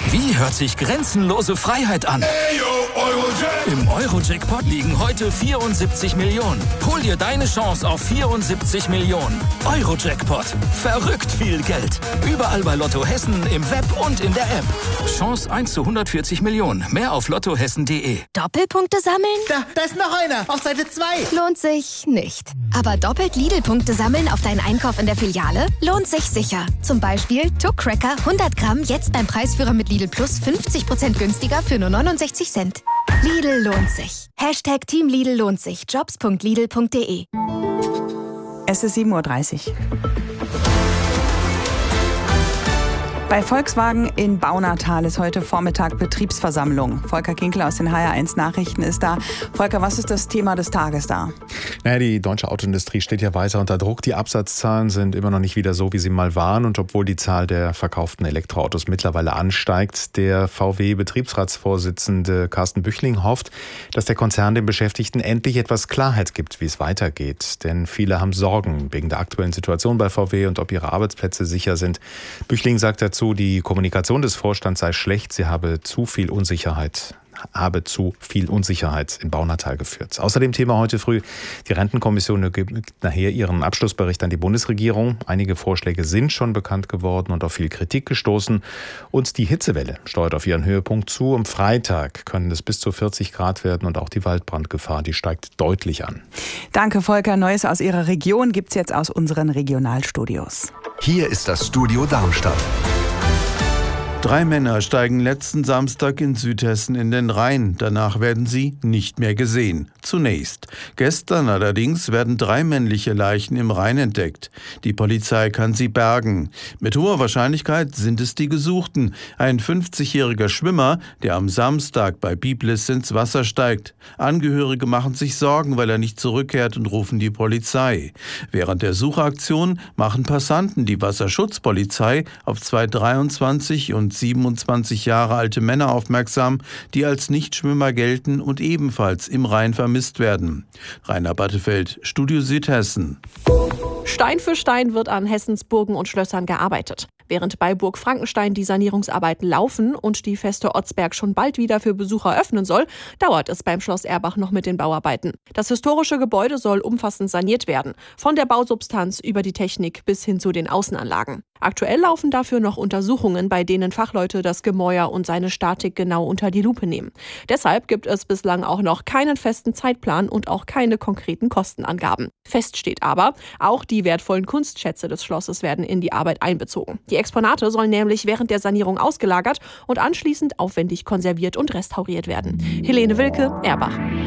Wie hört sich grenzenlose Freiheit an? Im Euro-Jackpot liegen heute 74 Millionen. Hol dir deine Chance auf 74 Millionen. Euro-Jackpot. Verrückt viel Geld. Überall bei Lotto Hessen, im Web und in der App. Chance 1 zu 140 Millionen. Mehr auf lottohessen.de. Doppelpunkte sammeln? Da ist noch einer. Auf Seite 2. Lohnt sich nicht. Aber doppelt Lidl-Punkte sammeln auf deinen Einkauf in der Filiale? Lohnt sich sicher. Zum Beispiel Tuck Cracker 100 Gramm jetzt beim Preisführer mit Lidl Plus 50% günstiger für nur 69 Cent. Lidl lohnt sich. Team Lidl lohnt sich. Jobs.lidl.de. Es ist 7:30 Uhr. Bei Volkswagen in Baunatal ist heute Vormittag Betriebsversammlung. Volker Kinkel aus den HR1 Nachrichten ist da. Volker, was ist das Thema des Tages da? Die deutsche Autoindustrie steht ja weiter unter Druck. Die Absatzzahlen sind immer noch nicht wieder so, wie sie mal waren. Und obwohl die Zahl der verkauften Elektroautos mittlerweile ansteigt, der VW-Betriebsratsvorsitzende Carsten Büchling hofft, dass der Konzern den Beschäftigten endlich etwas Klarheit gibt, wie es weitergeht. Denn viele haben Sorgen wegen der aktuellen Situation bei VW und ob ihre Arbeitsplätze sicher sind. Büchling sagt dazu, die Kommunikation des Vorstands sei schlecht, sie habe zu viel Unsicherheit in Baunatal geführt. Außerdem Thema heute früh, die Rentenkommission gibt nachher ihren Abschlussbericht an die Bundesregierung. Einige Vorschläge sind schon bekannt geworden und auf viel Kritik gestoßen. Und die Hitzewelle steuert auf ihren Höhepunkt zu. Am Freitag können es bis zu 40 Grad werden und auch die Waldbrandgefahr, die steigt deutlich an. Danke, Volker. Neues aus Ihrer Region gibt's jetzt aus unseren Regionalstudios. Hier ist das Studio Darmstadt. 3 Männer steigen letzten Samstag in Südhessen in den Rhein. Danach werden sie nicht mehr gesehen. Zunächst. Gestern allerdings werden 3 männliche Leichen im Rhein entdeckt. Die Polizei kann sie bergen. Mit hoher Wahrscheinlichkeit sind es die Gesuchten. Ein 50-jähriger Schwimmer, der am Samstag bei Biblis ins Wasser steigt. Angehörige machen sich Sorgen, weil er nicht zurückkehrt und rufen die Polizei. Während der Suchaktion machen Passanten die Wasserschutzpolizei auf 2 23 und 27 Jahre alte Männer aufmerksam, die als Nichtschwimmer gelten und ebenfalls im Rhein vermisst werden. Rainer Battefeld, Studio Südhessen. Stein für Stein wird an Hessens Burgen und Schlössern gearbeitet. Während bei Burg Frankenstein die Sanierungsarbeiten laufen und die Feste Otzberg schon bald wieder für Besucher öffnen soll, dauert es beim Schloss Erbach noch mit den Bauarbeiten. Das historische Gebäude soll umfassend saniert werden, von der Bausubstanz über die Technik bis hin zu den Außenanlagen. Aktuell laufen dafür noch Untersuchungen, bei denen Fachleute das Gemäuer und seine Statik genau unter die Lupe nehmen. Deshalb gibt es bislang auch noch keinen festen Zeitplan und auch keine konkreten Kostenangaben. Fest steht aber, auch die wertvollen Kunstschätze des Schlosses werden in die Arbeit einbezogen. Die Exponate sollen nämlich während der Sanierung ausgelagert und anschließend aufwendig konserviert und restauriert werden. Helene Wilke, Erbach.